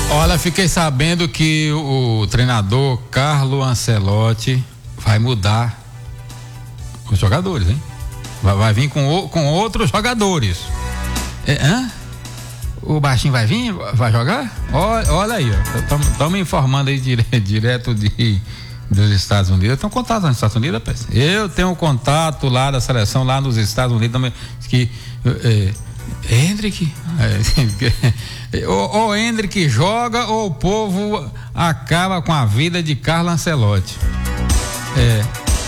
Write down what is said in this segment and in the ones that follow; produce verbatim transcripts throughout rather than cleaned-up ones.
Olha, fiquei sabendo que o treinador Carlo Ancelotti vai mudar os jogadores, hein? Vai, vai vir com, o, com outros jogadores. É, hã? O baixinho vai vir? Vai jogar? Olha, olha aí, ó. Estamos informando aí dire, direto de, dos Estados Unidos. Eu tenho contato nos Estados Unidos, rapaz. Eu tenho contato lá da seleção, lá nos Estados Unidos, que. É, Hendrick, é, ou, ou Hendrick joga ou o povo acaba com a vida de Carlo Ancelotti. É.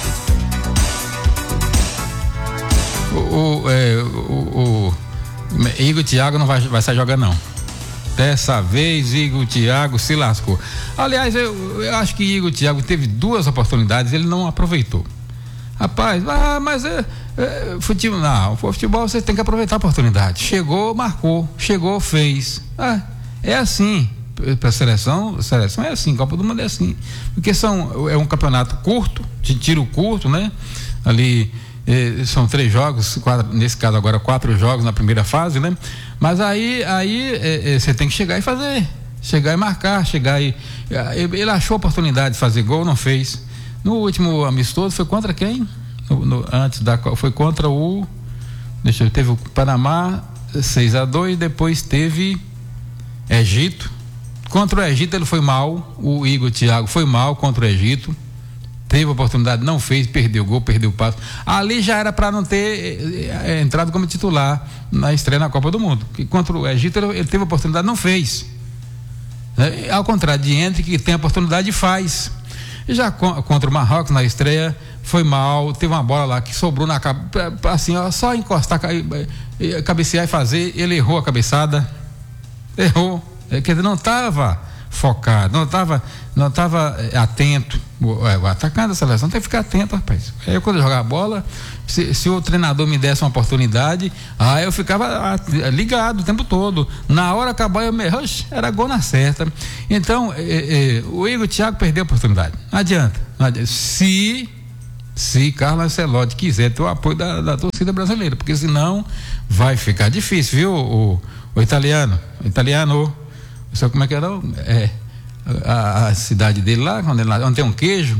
O, o, é, o, o Igor Thiago não vai, vai sair jogando não. Dessa vez Igor Thiago se lascou. Aliás, eu, eu acho que Igor Thiago teve duas oportunidades, ele não aproveitou. Rapaz, ah, mas é, é, futebol, não, futebol você tem que aproveitar a oportunidade. Chegou, marcou, chegou, fez. Ah, é assim, para a seleção, seleção é assim, Copa do Mundo é assim. Porque são, é um campeonato curto, de tiro curto, né? Ali eh, são três jogos, quatro, nesse caso agora quatro jogos na primeira fase, né? Mas aí, aí eh, eh, você tem que chegar e fazer, chegar e marcar, chegar e. Ele achou a oportunidade de fazer gol, não fez. No último amistoso foi contra quem? No, no, antes da foi contra o deixa eu ver, teve o Panamá seis a dois, depois teve Egito. Contra o Egito ele foi mal, o Igor Thiago foi mal contra o Egito. Teve oportunidade, não fez, perdeu o gol, perdeu o passo. Ali já era para não ter é, é, entrado como titular na estreia na Copa do Mundo. Que contra o Egito ele, ele teve oportunidade, não fez. É, ao contrário de Hendrick, que tem a oportunidade e faz. Já contra o Marrocos na estreia foi mal, teve uma bola lá que sobrou na cabeça, assim, ó, só encostar, cabecear e fazer, ele errou a cabeçada, errou, é, quer dizer, não estava focado, não estava não estava atento. O, é, o atacante da seleção tem que ficar atento, rapaz. Aí quando eu jogar a bola, se, se o treinador me desse uma oportunidade, aí eu ficava ligado o tempo todo. Na hora acabar, eu me, oxe, era gol na certa. Então, é, é, o Igor Thiago perdeu a oportunidade. Não adianta, não adianta. Se, se Carlo Ancelotti quiser ter o apoio da, da torcida brasileira, porque senão vai ficar difícil, viu? O, o, o italiano, o italiano, sabe como é que era? É. A, a cidade dele lá, onde, ele, onde tem um queijo,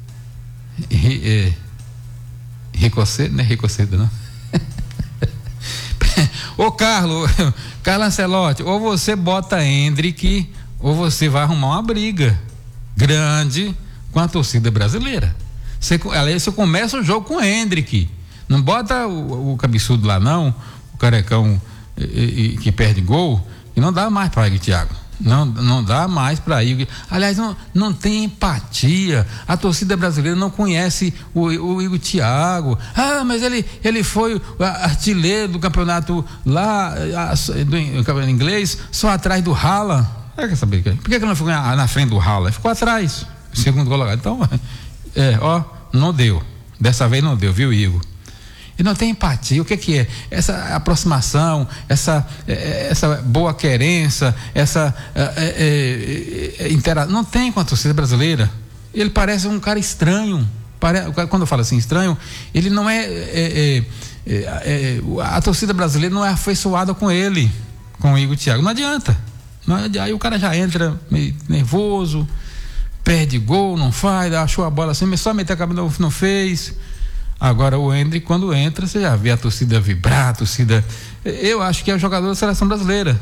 Ricocedo, não é Ricocedo não. Ô Carlos, Carlo Ancelotti, ou você bota Hendrick, ou você vai arrumar uma briga grande com a torcida brasileira. Você, aliás, você começa o jogo com Hendrick, não bota o, o cabeçudo lá não, o carecão e, e, que perde gol, e não dá mais para Igor Thiago. Não, não dá mais para Igor. Aliás, não, não tem empatia. A torcida brasileira não conhece o, o Igor Thiago. Ah, mas ele, ele foi artilheiro do campeonato lá, do, do campeonato inglês, só atrás do Haaland. É, quer saber? Por que, que ele não ficou na, na frente do Haaland? Ficou atrás, segundo colocado. Então, é, ó, não deu. Dessa vez não deu, viu, Igor? E não tem empatia. O que que é? Essa aproximação, essa, essa boa querença, essa é, é, é, intera... não tem com a torcida brasileira. Ele parece um cara estranho. Pare... Quando eu falo assim, estranho, ele não é, é, é, é a torcida brasileira não é afeiçoada com ele, com o Igor Thiago. Não adianta. Não adianta. Aí o cara já entra meio nervoso, perde gol, não faz, achou a bola assim, mas só meter a cabeça, não, não fez. Agora o Hendrick, quando entra, você já vê a torcida vibrar, a torcida. Eu acho que é o jogador da seleção brasileira,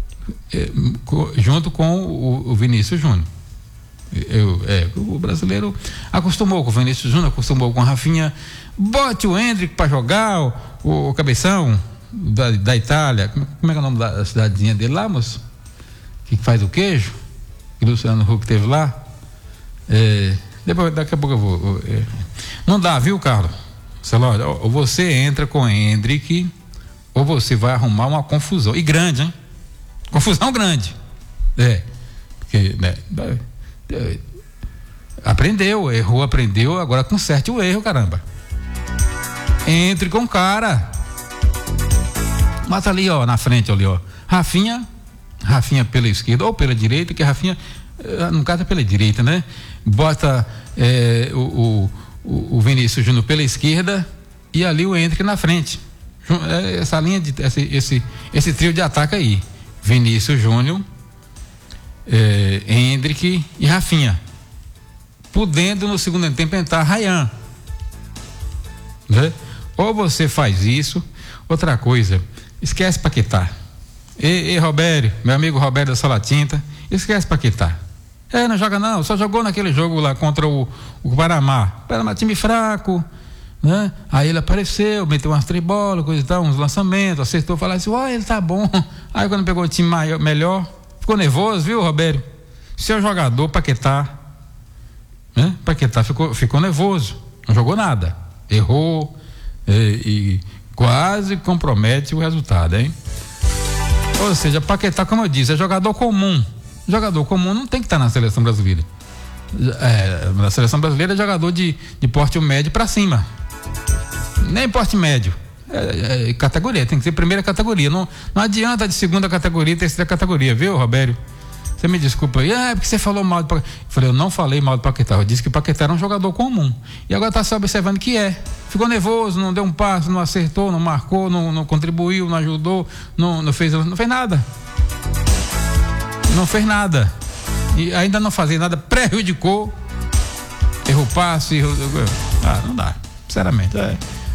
junto com o, o Vinícius Júnior. Eu, é, o brasileiro acostumou com o Vinícius Júnior, acostumou com a Rafinha. Bote o Hendrick para jogar, o, o, o cabeção da, da Itália. Como, como é que é o nome da cidadezinha dele lá, moço? Que faz o queijo? Que o Luciano Huck teve lá. É, depois, daqui a pouco eu vou. É. Não dá, viu, Carlos? Ancelotti, ou você entra com Hendrick, ou você vai arrumar uma confusão. E grande, hein? Confusão grande. É. Porque, né? Aprendeu, errou, aprendeu, agora conserte o erro, caramba. Entre com o cara. Mata ali, ó, na frente, ali, ó. Rafinha, Rafinha pela esquerda ou pela direita, que a Rafinha, no caso é pela direita, né? Bota é, o, o, o Vinícius Júnior pela esquerda e ali o Hendrick na frente. Essa linha de esse, esse, esse trio de ataque aí. Vinícius Júnior, é, Hendrick e Rafinha, podendo no segundo tempo entrar Ryan, né? Ou você faz isso, outra coisa, esquece Paquetá. Ei, ei Robério, meu amigo Roberto da Salatinta, esquece Paquetá. É, não joga não, só jogou naquele jogo lá contra o, o Paraná. Paraná, time fraco, né? Aí ele apareceu, meteu umas tribolas, coisa e tal, uns lançamentos, acertou, falou assim, ó, ele tá bom. Aí quando pegou o time maior, melhor, ficou nervoso, viu, Robério? Seu jogador, Paquetá, né? Paquetá ficou, ficou nervoso, não jogou nada, errou e, e quase compromete o resultado, hein? Ou seja, Paquetá, como eu disse, é jogador comum. Jogador comum não tem que estar na seleção brasileira. É, na seleção brasileira é jogador de, de porte médio para cima. Nem porte médio. É, é, categoria, tem que ser primeira categoria. Não, não adianta de segunda categoria e terceira categoria, viu, Robério? Você me desculpa aí, ah, porque você falou mal do Paquetá. Eu falei, eu não falei mal do Paquetá, eu disse que o Paquetá era um jogador comum. E agora está se observando que é. Ficou nervoso, não deu um passo, não acertou, não marcou, não, não contribuiu, não ajudou, não, não, fez, não fez nada. Não fez nada. E ainda não fazia nada, prejudicou. Errou passe, errou. Ah, não dá. Sinceramente, é,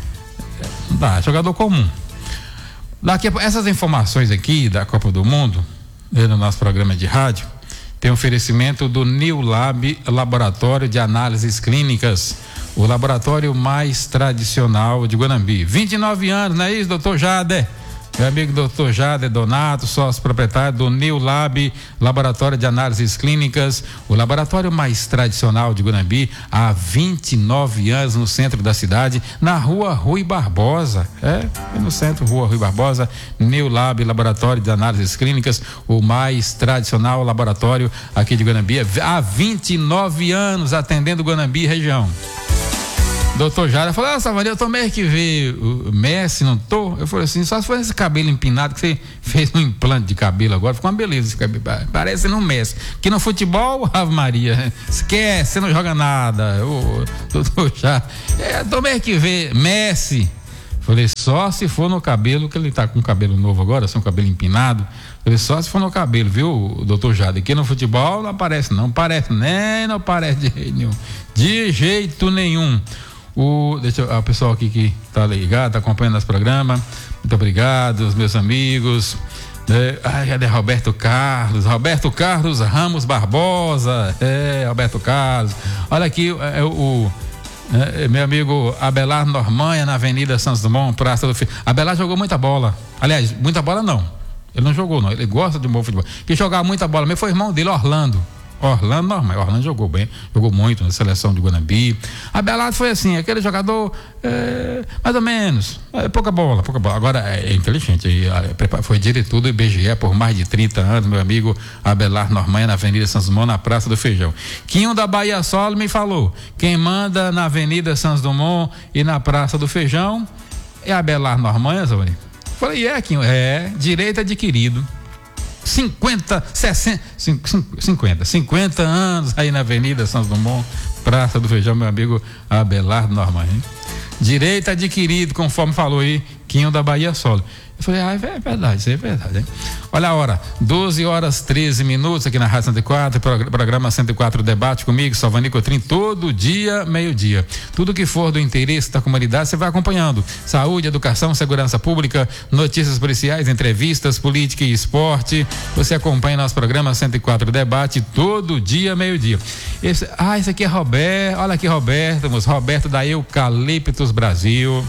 não dá. Jogador comum. Daqui a, essas informações aqui da Copa do Mundo, no nosso programa de rádio, tem oferecimento do New Lab, Laboratório de Análises Clínicas, o laboratório mais tradicional de Guanambi. vinte e nove anos, não é isso, doutor Jader? Meu amigo doutor Jader Donato, sócio proprietário do New Lab, Laboratório de Análises Clínicas, o laboratório mais tradicional de Guanambi, há vinte e nove anos no centro da cidade, na rua Rui Barbosa, é, no centro, rua Rui Barbosa, New Lab, Laboratório de Análises Clínicas, o mais tradicional laboratório aqui de Guanambi, há vinte e nove anos atendendo Guanambi e região. Doutor Jara falou, ah, Savani, eu tô meio que ver o Messi, não tô? Eu falei assim, só se for esse cabelo empinado que você fez um implante de cabelo agora, ficou uma beleza esse cabelo, parece no Messi. Que no futebol, Ave Maria, esquece, você não joga nada. Ô, doutor Jara, é, tô meio que ver Messi. Falei, só se for no cabelo, que ele tá com cabelo novo agora, assim, um cabelo empinado. Falei, só se for no cabelo, viu, doutor Jada? Aqui no futebol não aparece, não parece, nem não parece de jeito nenhum. De jeito nenhum. O, deixa eu, o pessoal aqui que tá ligado, tá acompanhando nosso programa, muito obrigado, os meus amigos, né? Ai, cadê Roberto Carlos? Roberto Carlos Ramos Barbosa, é, Roberto Carlos. Olha aqui, é, o, o é, meu amigo Abelar Normanha, na Avenida Santos Dumont, Praça do Filho. Abelar jogou muita bola, aliás, muita bola não, ele não jogou não, ele gosta de bom futebol. Quem jogava muita bola mesmo foi o irmão dele, Orlando. Orlando, normal, Orlando jogou bem, jogou muito na seleção de Guanambi. Abelardo foi assim, aquele jogador é, mais ou menos, é, pouca bola, pouca bola. Agora é, é inteligente, é, foi diretor do I B G E por mais de trinta anos, meu amigo Abelardo Normanha, na Avenida Santos Dumont, na Praça do Feijão. Quinho da Bahia Solo me falou, quem manda na Avenida Santos Dumont e na Praça do Feijão é Abelardo Normanha, Zoni. Falei, é, Quinho, é, direito adquirido. cinquenta, sessenta, cinquenta, cinquenta anos aí na Avenida Santos Dumont, Praça do Feijão, meu amigo Abelardo Normanha. Direito adquirido, conforme falou aí, Quinho da Bahia Solo. Eu falei, ah, é verdade, isso é verdade, hein? Olha a hora, doze horas treze minutos aqui na Rádio cento e quatro, programa cento e quatro Debate comigo, Salvani Cotrim, todo dia, meio-dia. Tudo que for do interesse da comunidade, você vai acompanhando. Saúde, educação, segurança pública, notícias policiais, entrevistas, política e esporte. Você acompanha nosso programa cento e quatro Debate todo dia, meio-dia. Esse, ah, esse aqui é Roberto, olha aqui Roberto, Roberto da Eucaliptus Brasil.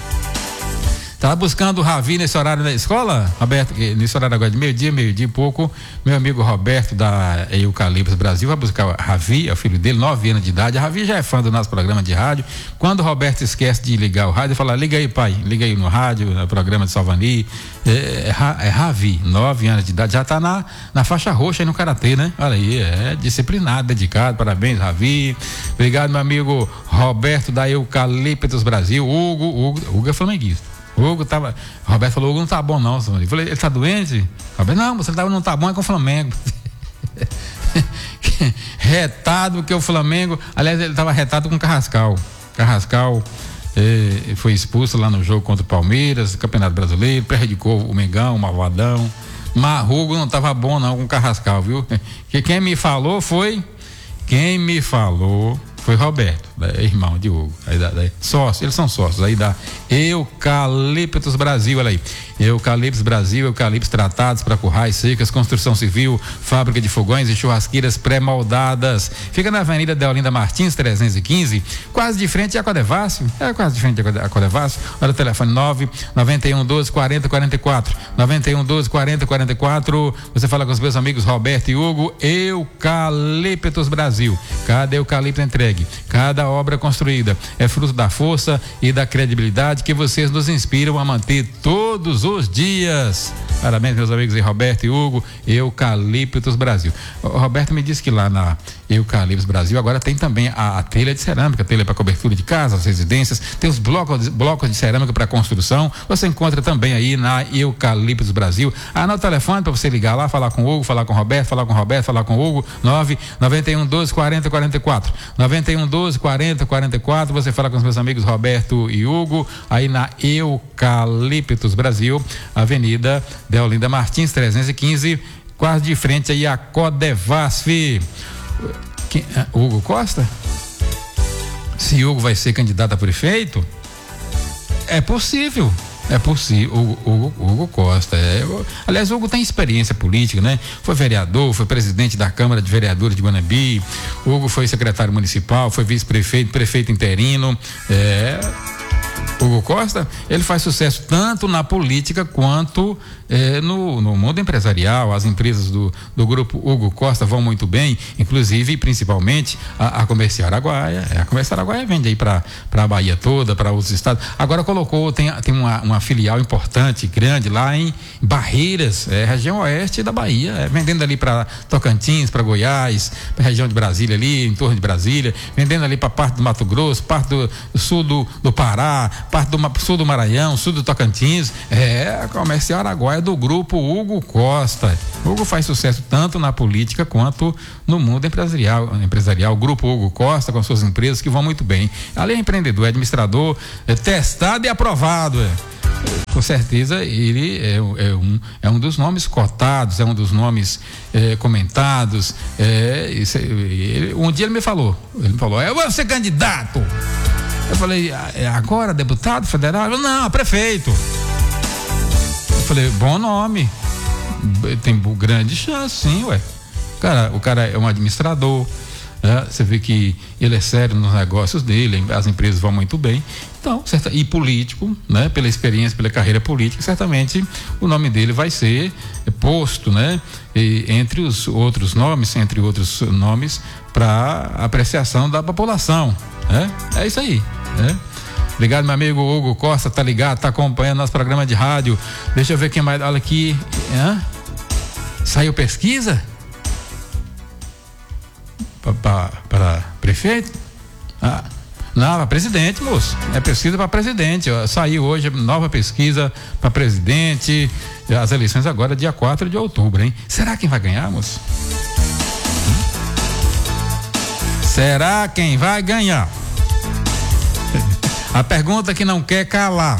Tá buscando o Ravi nesse horário da escola, Roberto? Nesse horário agora de meio-dia, meio-dia e pouco, meu amigo Roberto da Eucaliptus Brasil vai buscar o Ravi, é o filho dele, nove anos de idade. A Ravi já é fã do nosso programa de rádio. Quando o Roberto esquece de ligar o rádio, ele fala, liga aí, pai, liga aí no rádio, no programa de Salvani. É, é, é Ravi, nove anos de idade, já tá na, na faixa roxa aí no karatê, né? Olha aí, é disciplinado, dedicado, parabéns, Ravi. Obrigado, meu amigo Roberto da Eucaliptus Brasil. Hugo, Hugo, Hugo é flamenguista. O Hugo tava, Roberto falou, o Hugo não tá bom não, eu falei, ele tá doente? Roberto, não, você não tá bom, é com o Flamengo. Retado que o Flamengo, aliás, ele tava retado com o Carrascal. Carrascal eh, foi expulso lá no jogo contra o Palmeiras, Campeonato Brasileiro, prejudicou o Mengão, o Malvadão, Mas Hugo não tava bom não com Carrascal, viu? Que quem me falou foi, quem me falou foi Roberto, né, irmão de Hugo, aí da, da, sócio, eles são sócios, aí da Eucaliptus Brasil, olha aí, Eucaliptus Brasil, eucaliptos tratados para currais, secas, construção civil, fábrica de fogões e churrasqueiras pré-moldadas. Fica na Avenida Deolinda Martins, trezentos e quinze, quase de frente à Codevácio, é quase de frente à Codevácio. Olha o telefone nove nove um doze quarenta quarenta e quatro, nove um doze quarenta quarenta e quatro. Você fala com os meus amigos Roberto e Hugo. Eucaliptus Brasil, cada eucalipto entregue, cada obra construída é fruto da força e da credibilidade que vocês nos inspiram a manter todos os dias. Parabéns, meus amigos aí, Roberto e Hugo. Eucaliptus Brasil. O Roberto me disse que lá na Eucaliptus Brasil agora tem também a, a telha de cerâmica, telha para cobertura de casas, residências, tem os blocos, blocos de cerâmica para construção. Você encontra também aí na Eucaliptus Brasil. Anota o telefone para você ligar lá, falar com o Hugo, falar com o Roberto, falar com o Roberto, falar com o Hugo. nove nove um doze quarenta quarenta e quatro, nove um doze quarenta quarenta e quatro. Você fala com os meus amigos Roberto e Hugo aí na Eucaliptus Brasil, Avenida Deolinda Martins, trezentos e quinze, quase de frente aí a Codevasf. Quem, uh, Hugo Costa? Se Hugo vai ser candidato a prefeito, é possível. É possível, Hugo, Hugo, Hugo Costa. É, aliás, Hugo tem experiência política, né? Foi vereador, foi presidente da Câmara de Vereadores de Guanabi. Hugo foi secretário municipal, foi vice-prefeito, prefeito interino. É. Hugo Costa, ele faz sucesso tanto na política quanto eh, no, no mundo empresarial. As empresas do, do grupo Hugo Costa vão muito bem, inclusive, principalmente, a, a Comercial Araguaia. A Comercial Araguaia vende aí para a Bahia toda, para outros estados. Agora colocou, tem, tem uma, uma filial importante, grande, lá em Barreiras, é, região oeste da Bahia, é, vendendo ali para Tocantins, para Goiás, para a região de Brasília ali, em torno de Brasília, vendendo ali para parte do Mato Grosso, parte do, do sul do, do Pará, parte do sul do Maranhão, sul do Tocantins. É a Comercial Araguaia do grupo Hugo Costa. Hugo faz sucesso tanto na política quanto no mundo empresarial. empresarial. O grupo Hugo Costa, com suas empresas que vão muito bem. Além é empreendedor, é administrador, é testado e aprovado. É. Com certeza ele é, é, um, é um dos nomes cotados, é um dos nomes é, comentados. É, isso, ele, um dia ele me falou, ele me falou, eu vou ser candidato. Eu falei, é agora deputado federal? Eu, não, prefeito. Eu falei, bom nome. Tem grande chance, sim, ué. Cara, o cara é um administrador, né? Você vê que ele é sério nos negócios dele, as empresas vão muito bem. Então, certo, e político, né? Pela experiência, pela carreira política, certamente o nome dele vai ser posto, né? E, entre os outros nomes, entre outros nomes, para apreciação da população, né? É isso aí, né? Obrigado, meu amigo Hugo Costa, tá ligado, tá acompanhando nosso programa de rádio. Deixa eu ver quem mais, olha aqui, hã? Saiu pesquisa? Para prefeito? Ah, não, para presidente, moço. É pesquisa para presidente. Ó. Saiu hoje nova pesquisa para presidente. As eleições agora, dia quatro de outubro, hein? Será quem vai ganhar, moço? Hum? Será quem vai ganhar? A pergunta que não quer calar.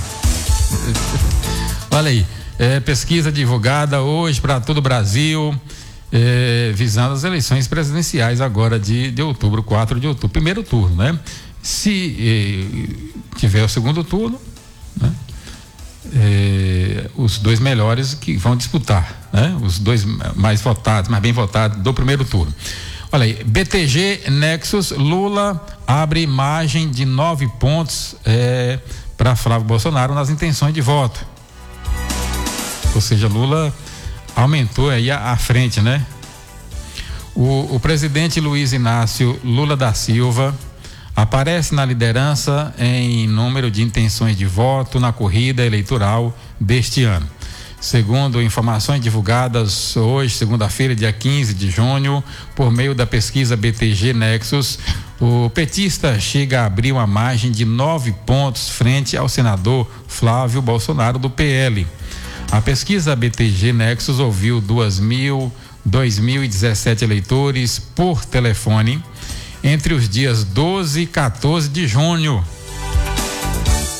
Olha aí, é, pesquisa divulgada hoje para todo o Brasil. É, visando as eleições presidenciais agora de, de outubro, quatro de outubro, primeiro turno, né? Se eh, tiver o segundo turno, né? Eh, os dois melhores que vão disputar, né? Os dois mais votados, mais bem votados do primeiro turno. Olha aí, B T G Nexus, Lula abre margem de nove pontos eh, para Flávio Bolsonaro nas intenções de voto. Ou seja, Lula aumentou aí a, a frente, né? O, o presidente Luiz Inácio Lula da Silva aparece na liderança em número de intenções de voto na corrida eleitoral deste ano. Segundo informações divulgadas hoje, segunda-feira, dia quinze de junho, por meio da pesquisa B T G Nexus, o petista chega a abrir uma margem de nove pontos frente ao senador Flávio Bolsonaro do P L. A pesquisa B T G Nexus ouviu dois mil e dezessete eleitores por telefone entre os dias doze e quatorze de junho.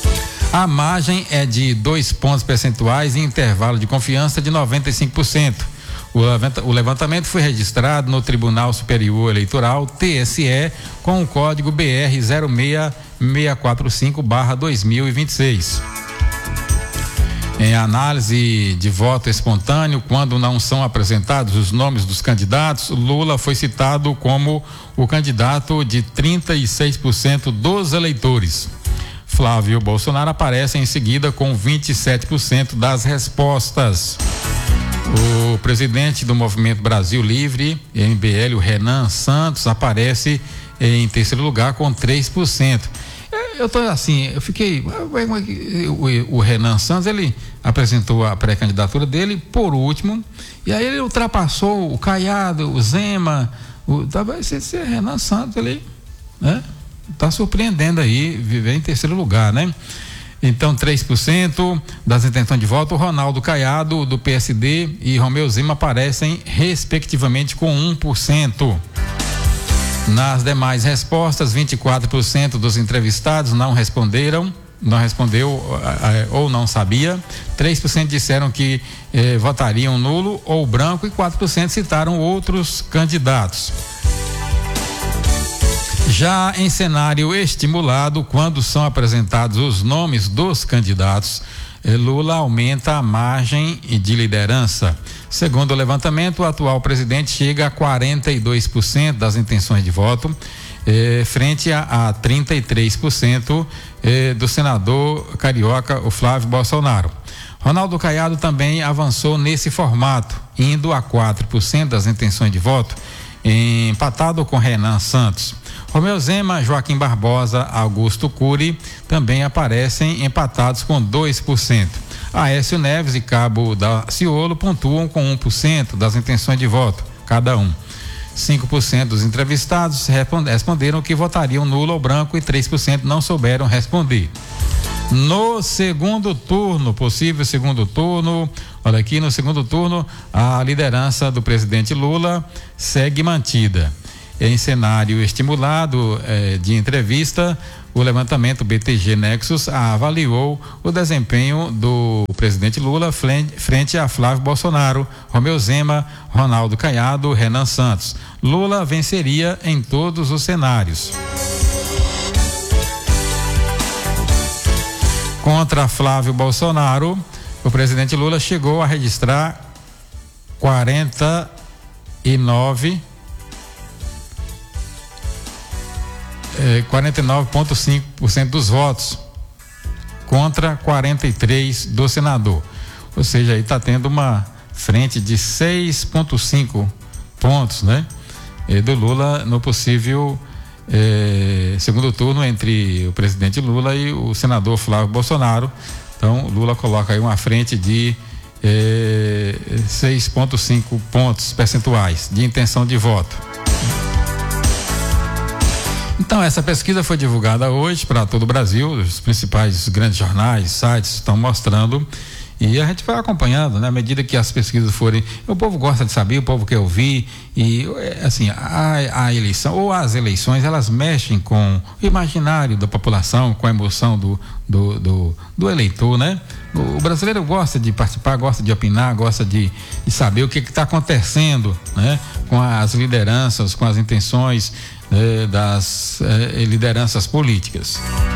A margem é de dois pontos percentuais em intervalo de confiança de noventa e cinco por cento. O levantamento foi registrado no Tribunal Superior Eleitoral, T S E, com o código B R zero seis seis quatro cinco barra dois mil e vinte e seis. Em análise de voto espontâneo, quando não são apresentados os nomes dos candidatos, Lula foi citado como o candidato de trinta e seis por cento dos eleitores. Flávio Bolsonaro aparece em seguida com vinte e sete por cento das respostas. O presidente do Movimento Brasil Livre, M B L, o Renan Santos, aparece em terceiro lugar com três por cento. Eu tô assim, eu fiquei. O, o Renan Santos, ele apresentou a pré-candidatura dele por último, e aí ele ultrapassou o Caiado, o Zema, o, talvez esse Renan Santos, ele, né? Tá surpreendendo aí, viver em terceiro lugar, né? Então, três por cento das intenções de voto, Ronaldo Caiado, do P S D, e Romeu Zema aparecem, respectivamente, com um por cento. Nas demais respostas, vinte e quatro por cento dos entrevistados não responderam, não respondeu ou não sabia, três por cento disseram que eh, votariam nulo ou branco e quatro por cento citaram outros candidatos. Já em cenário estimulado, quando são apresentados os nomes dos candidatos, Lula aumenta a margem de liderança. Segundo o levantamento, o atual presidente chega a quarenta e dois por cento das intenções de voto, eh, frente a, a trinta e três por cento eh, do senador carioca, o Flávio Bolsonaro. Ronaldo Caiado também avançou nesse formato, indo a quatro por cento das intenções de voto, empatado com Renan Santos. Romeu Zema, Joaquim Barbosa, Augusto Cury também aparecem empatados com dois por cento. Aécio Neves e Cabo Daciolo pontuam com um por cento das intenções de voto, cada um. cinco por cento dos entrevistados responderam que votariam nulo ou branco e três por cento não souberam responder. No segundo turno, possível segundo turno, olha aqui, no segundo turno, a liderança do presidente Lula segue mantida. Em cenário estimulado eh, de entrevista, o levantamento B T G Nexus avaliou o desempenho do presidente Lula frente a Flávio Bolsonaro, Romeu Zema, Ronaldo Caiado, Renan Santos. Lula venceria em todos os cenários. Contra Flávio Bolsonaro, o presidente Lula chegou a registrar quarenta e nove quarenta e nove vírgula cinco por cento dos votos contra quarenta e três por cento do senador. Ou seja, aí está tendo uma frente de seis vírgula cinco pontos, né? E do Lula no possível eh, segundo turno entre o presidente Lula e o senador Flávio Bolsonaro. Então, Lula coloca aí uma frente de eh, seis vírgula cinco pontos percentuais de intenção de voto. Então, essa pesquisa foi divulgada hoje para todo o Brasil, os principais grandes jornais, sites estão mostrando, e a gente vai acompanhando, né? À medida que as pesquisas forem, o povo gosta de saber, o povo quer ouvir, e assim, a, a eleição, ou as eleições, elas mexem com o imaginário da população, com a emoção do, do, do, do eleitor, né? O, o brasileiro gosta de participar, gosta de opinar, gosta de, de saber o que está acontecendo, né? Com as lideranças, com as intenções das eh, lideranças políticas.